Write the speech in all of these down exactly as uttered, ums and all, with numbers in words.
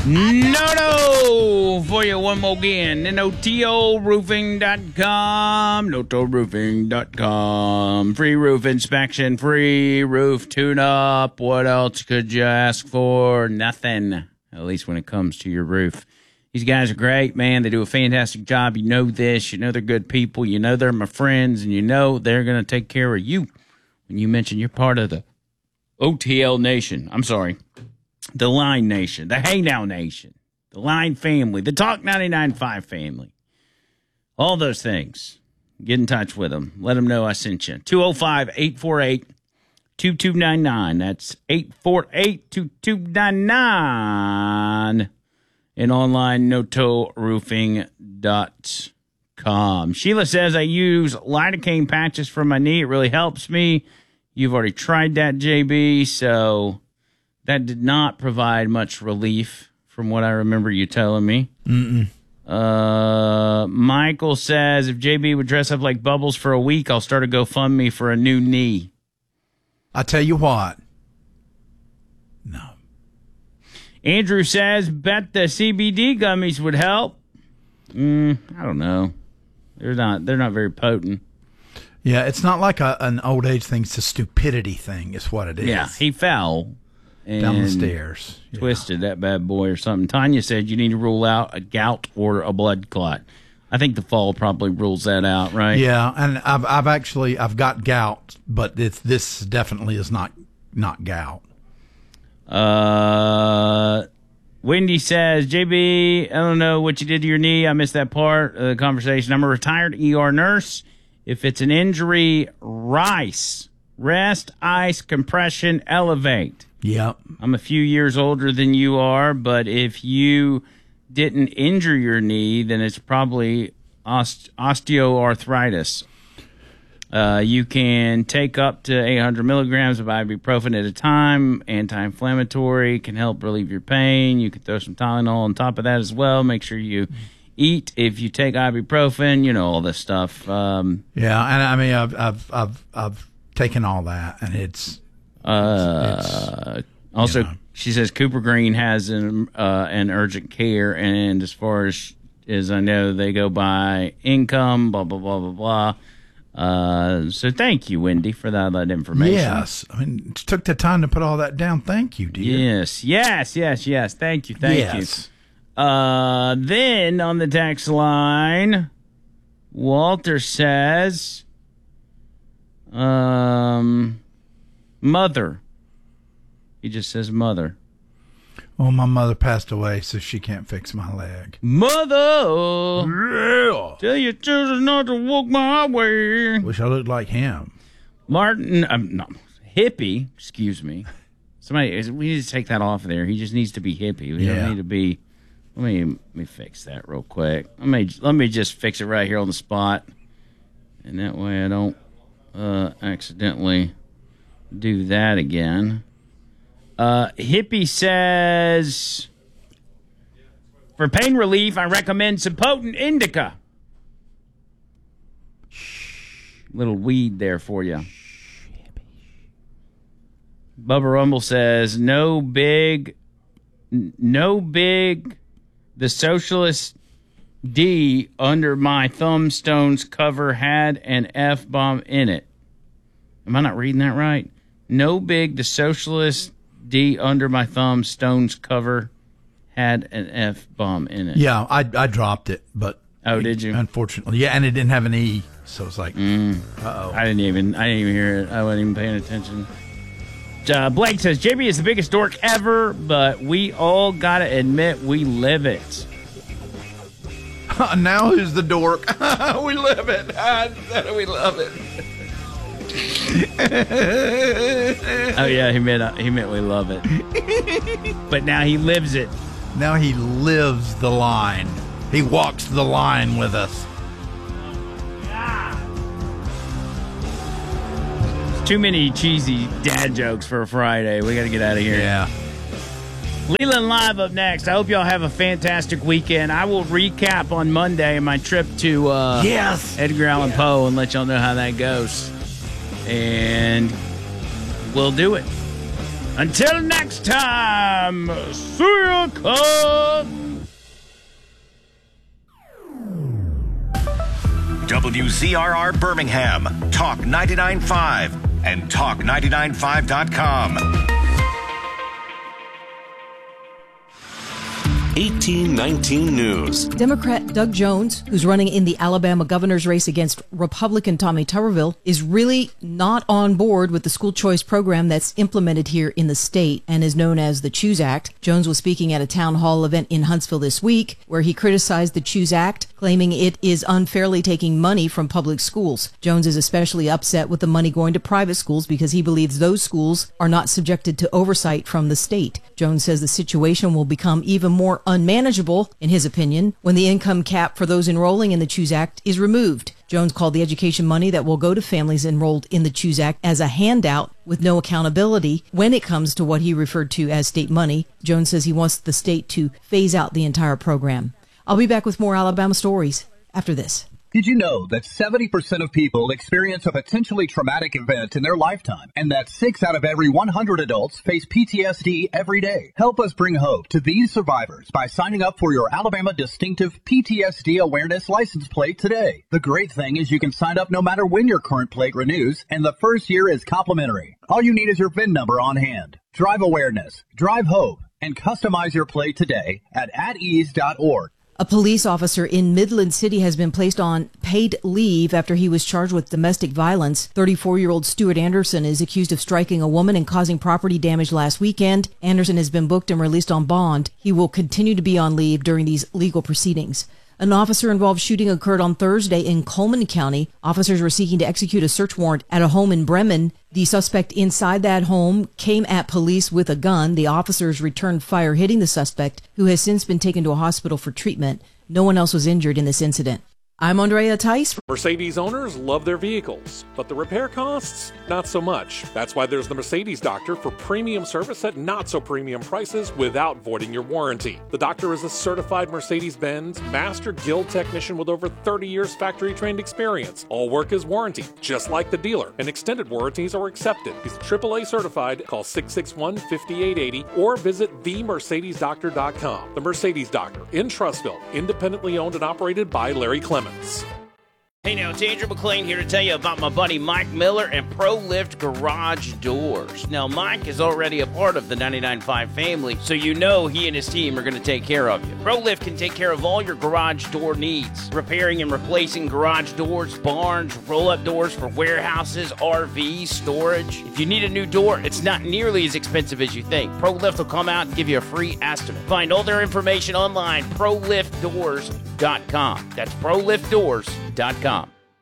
No, no, for you one more again. N O T O roofing dot com. N O T O roofing dot com. Free roof inspection, free roof tune-up. What else could you ask for? Nothing, at least when it comes to your roof. These guys are great, man. They do a fantastic job. You know this. You know they're good people. You know they're my friends, and you know they're going to take care of you when you mention you're part of the O T L Nation. I'm sorry. The Line Nation, the Hey Now Nation, the Line family, the Talk ninety-nine point five family. All those things. Get in touch with them. Let them know I sent you. two oh five, eight four eight, two two nine nine. That's eight four eight, two two nine nine. And online, noto roofing dot com. Sheila says, I use lidocaine patches for my knee. It really helps me. You've already tried that, J B, so that did not provide much relief from what I remember you telling me. Mm-mm. Uh, Michael says, if J B would dress up like Bubbles for a week, I'll start a GoFundMe for a new knee. I tell you what. No. Andrew says, bet the C B D gummies would help. Mm, I don't know. They're not. They're not very potent. Yeah, it's not like a, an old age thing. It's a stupidity thing. Is what it is. Yeah, he fell and down the stairs, twisted yeah. that bad boy or something. Tanya said you need to rule out a gout or a blood clot. I think the fall probably rules that out, right? Yeah, and I've I've actually I've got gout, but it's, this definitely is not not gout. Uh, Wendy says, J B, I don't know what you did to your knee. I missed that part of the conversation. I'm a retired E R nurse. If it's an injury, RICE, rest, ice, compression, elevate. Yep. I'm a few years older than you are, but if you didn't injure your knee, then it's probably oste- osteoarthritis. Uh, you can take up to eight hundred milligrams of ibuprofen at a time. Anti-inflammatory, can help relieve your pain. You can throw some Tylenol on top of that as well. Make sure you eat if you take ibuprofen. You know all this stuff. Um, yeah, and I mean, I've I've I've, I've taken all that, and it's uh, it's, also. You know. She says Cooper Green has an uh, an urgent care, and as far as as I know, they go by income. Blah blah blah blah blah. Uh, so thank you, Wendy, for that, that information. Yes. I mean, it took the time to put all that down. Thank you, dear. Yes, yes, yes, yes. Thank you, thank yes. you. Uh, then on the text line, Walter says, um, mother. He just says mother. Well, my mother passed away, so she can't fix my leg. Mother! Yeah. Tell your children not to walk my way. Wish I looked like him. Martin, um, no, hippie, excuse me. Somebody, we need to take that off of there. He just needs to be hippie. We yeah. don't need to be, let me, let me fix that real quick. Let me, let me just fix it right here on the spot. And that way I don't uh, accidentally do that again. Uh, hippie says, for pain relief, I recommend some potent indica. Little weed there for you. Bubba Rumble says, no big, no big, the Socialist D under my thumbstone's cover had an F-bomb in it. Am I not reading that right? No big, the Socialist D under my thumb, Stone's cover had an F bomb in it. Yeah, I I dropped it, but oh, did you? Unfortunately, yeah, and it didn't have an E, so it's like, mm. uh oh. I didn't even I didn't even hear it. I wasn't even paying attention. Uh, Blake says J B is the biggest dork ever, but we all gotta admit we live it. Now who's the dork? We live it. We love it. Oh yeah, he meant he meant we love it. But now he lives it. Now he lives the line. He walks the line with us. Too many cheesy dad jokes for a Friday. We got to get out of here. Yeah. Leland Live up next. I hope y'all have a fantastic weekend. I will recap on Monday my trip to uh, yes. Edgar Allan yes. Poe and let y'all know how that goes. And we'll do it. Until next time, see ya, cuz. W Z R R Birmingham, Talk ninety-nine point five, and talk ninety-nine point five dot com. eighteen nineteen News. Democrat Doug Jones, who's running in the Alabama governor's race against Republican Tommy Tuberville, is really not on board with the school choice program that's implemented here in the state and is known as the Choose Act. Jones was speaking at a town hall event in Huntsville this week where he criticized the Choose Act, claiming it is unfairly taking money from public schools. Jones is especially upset with the money going to private schools because he believes those schools are not subjected to oversight from the state. Jones says the situation will become even more unmanageable, in his opinion, when the income cap for those enrolling in the Choose Act is removed. Jones called the education money that will go to families enrolled in the Choose Act as a handout with no accountability when it comes to what he referred to as state money. Jones says he wants the state to phase out the entire program. I'll be back with more Alabama stories after this. Did you know that seventy percent of people experience a potentially traumatic event in their lifetime, and that six out of every one hundred adults face P T S D every day? Help us bring hope to these survivors by signing up for your Alabama Distinctive P T S D Awareness license plate today. The great thing is you can sign up no matter when your current plate renews, and the first year is complimentary. All you need is your V I N number on hand. Drive awareness, drive hope, and customize your plate today at at ease dot org. A police officer in Midland City has been placed on paid leave after he was charged with domestic violence. thirty-four-year-old Stuart Anderson is accused of striking a woman and causing property damage last weekend. Anderson has been booked and released on bond. He will continue to be on leave during these legal proceedings. An officer-involved shooting occurred on Thursday in Coleman County. Officers were seeking to execute a search warrant at a home in Bremen. The suspect inside that home came at police with a gun. The officers returned fire, hitting the suspect, who has since been taken to a hospital for treatment. No one else was injured in this incident. I'm Andrea Tice. Mercedes owners love their vehicles, but the repair costs, not so much. That's why there's the Mercedes Doctor for premium service at not so premium prices without voiding your warranty. The Doctor is a certified Mercedes-Benz Master Guild technician with over thirty years factory-trained experience. All work is warranted, just like the dealer, and extended warranties are accepted. He's triple A certified. Call six six one, five eight eight zero or visit the mercedes doctor dot com. The Mercedes Doctor in Trussville, independently owned and operated by Larry Clemens. Hey now, it's Andrew McLean here to tell you about my buddy Mike Miller and ProLift Garage Doors. Now, Mike is already a part of the ninety-nine point five family, so you know he and his team are going to take care of you. ProLift can take care of all your garage door needs, repairing and replacing garage doors, barns, roll-up doors for warehouses, R Vs, storage. If you need a new door, it's not nearly as expensive as you think. ProLift will come out and give you a free estimate. Find all their information online, pro lift doors dot com. That's pro lift doors dot com.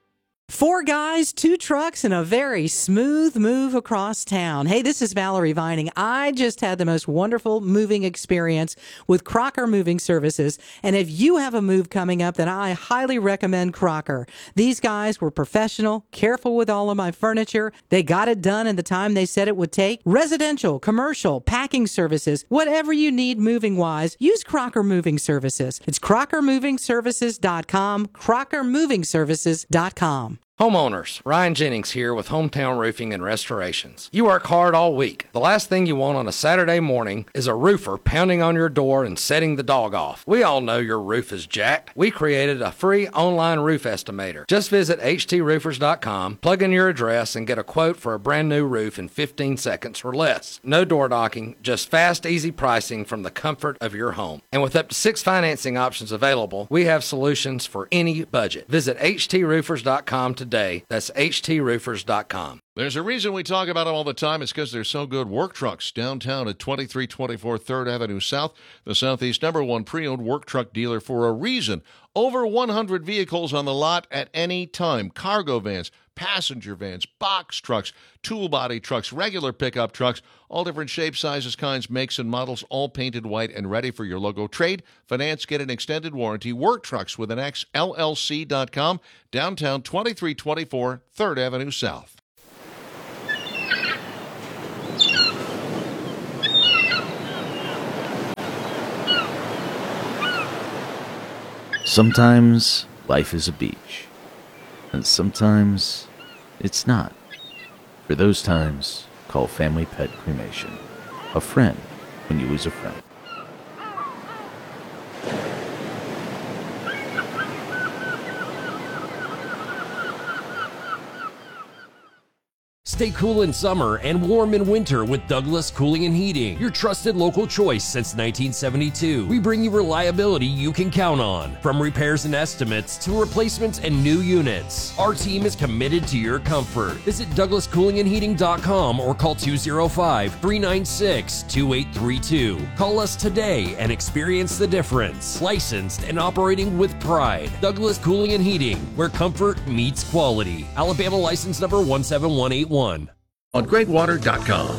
Four guys, two trucks, and a very smooth move across town. Hey, this is Valerie Vining. I just had the most wonderful moving experience with Crocker Moving Services. And if you have a move coming up, then I highly recommend Crocker. These guys were professional, careful with all of my furniture. They got it done in the time they said it would take. Residential, commercial, packing services, whatever you need moving-wise, use Crocker Moving Services. It's crocker moving services dot com, crocker moving services dot com. Homeowners, Ryan Jennings here with Hometown Roofing and Restorations. You work hard all week. The last thing you want on a Saturday morning is a roofer pounding on your door and setting the dog off. We all know your roof is jacked. We created a free online roof estimator. Just visit h t roofers dot com, plug in your address, and get a quote for a brand new roof in fifteen seconds or less. No door knocking, just fast, easy pricing from the comfort of your home. And with up to six financing options available, we have solutions for any budget. Visit h t roofers dot com today. Today. That's h t roofers dot com. There's a reason we talk about them all the time. It's because they're so good. Work Trucks, downtown at twenty-three twenty-four third Avenue South, the Southeast number one pre-owned work truck dealer for a reason. Over one hundred vehicles on the lot at any time. Cargo vans, passenger vans, box trucks, tool body trucks, regular pickup trucks, all different shapes, sizes, kinds, makes, and models, all painted white and ready for your logo. Trade, finance, get an extended warranty. Work Trucks with an X, L L C dot com, downtown twenty-three twenty-four third Avenue South. Sometimes life is a beach, and sometimes it's not. For those times, call Family Pet Cremation. a friend when you lose a friend. Stay cool in summer and warm in winter with Douglas Cooling and Heating, your trusted local choice since nineteen seventy-two. We bring you reliability you can count on, from repairs and estimates to replacements and new units. Our team is committed to your comfort. Visit douglas cooling and heating dot com or call two oh five, three nine six, two eight three two. Call us today and experience the difference. Licensed and operating with pride. Douglas Cooling and Heating, where comfort meets quality. Alabama license number one seven one eight one. On great water dot com.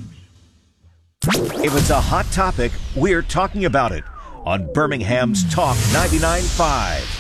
If it's a hot topic, we're talking about it on Birmingham's Talk ninety-nine point five.